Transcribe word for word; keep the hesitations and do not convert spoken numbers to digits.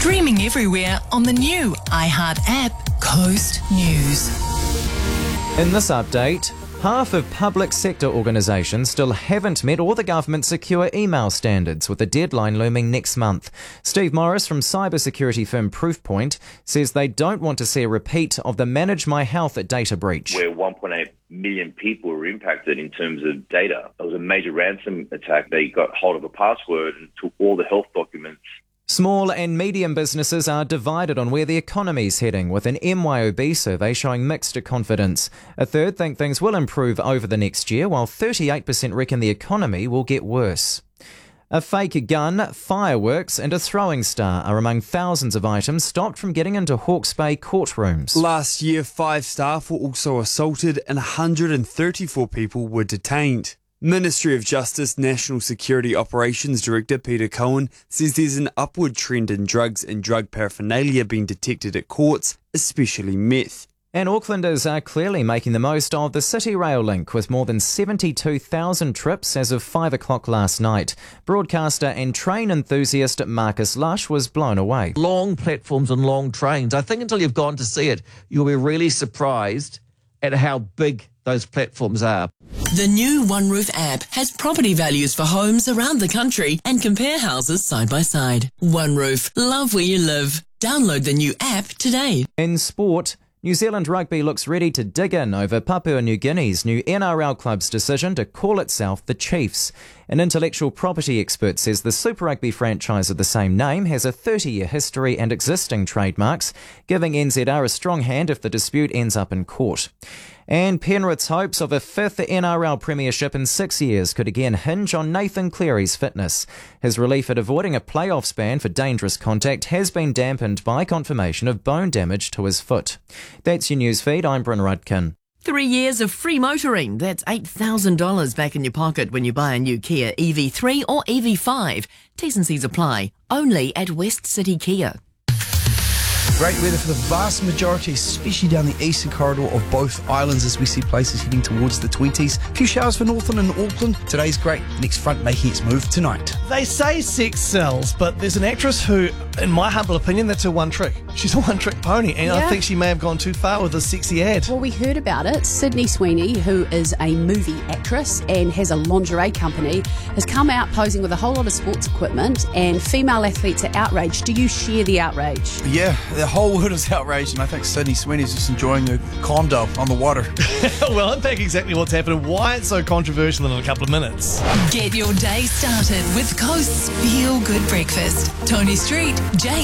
Streaming everywhere on the new iHeart app, Coast News. In this update, half of public sector organisations still haven't met all the government's secure email standards, with a deadline looming next month. Steve Morris from cybersecurity firm Proofpoint says they don't want to see a repeat of the Manage My Health data breach. Where one point eight million people were impacted in terms of data. It was a major ransom attack. They got hold of a password and took all the health documents. Small and medium businesses are divided on where the economy's heading, with an M Y O B survey showing mixed confidence. A third think things will improve over the next year, while thirty-eight percent reckon the economy will get worse. A fake gun, fireworks and a throwing star are among thousands of items stopped from getting into Hawke's Bay courtrooms. Last year, five staff were also assaulted and one hundred thirty-four people were detained. Ministry of Justice National Security Operations Director Peter Cohen says there's an upward trend in drugs and drug paraphernalia being detected at courts, especially meth. And Aucklanders are clearly making the most of the City Rail link, with more than seventy-two thousand trips as of five o'clock last night. Broadcaster and train enthusiast Marcus Lush was blown away. Long platforms and long trains. I think until you've gone to see it, you'll be really surprised at how big those platforms are. The new OneRoof app has property values for homes around the country and compare houses side by side. OneRoof, love where you live. Download the new app today. In sport, New Zealand Rugby looks ready to dig in over Papua New Guinea's new N R L club's decision to call itself the Chiefs. An intellectual property expert says the Super Rugby franchise of the same name has a thirty-year history and existing trademarks, giving N Z R a strong hand if the dispute ends up in court. And Penrith's hopes of a fifth N R L premiership in six years could again hinge on Nathan Cleary's fitness. His relief at avoiding a playoffs ban for dangerous contact has been dampened by confirmation of bone damage to his foot. That's your news feed. I'm Bryn Rudkin. Three years of free motoring. That's eight thousand dollars back in your pocket when you buy a new Kia E V three or E V five. T's and C's apply. Only at West City Kia. Great weather for the vast majority, especially down the eastern corridor of both islands as we see places heading towards the twenties. A few showers for Northland and Auckland. Today's great. Next front making its move tonight. They say sex sells, but there's an actress who, in my humble opinion, that's her one trick. She's a one-trick pony, and Yeah. I think she may have gone too far with a sexy ad. Well, we heard about it. Sydney Sweeney, who is a movie actress and has a lingerie company, has come out posing with a whole lot of sports equipment, and female athletes are outraged. Do you share the outrage? Yeah, the whole world is outraged, and I think Sydney Sweeney's just enjoying a condo on the water. Well, unpack exactly what's happened and why it's so controversial in a couple of minutes. Get your day started with Coast's Feel Good Breakfast. Tony Street, Jay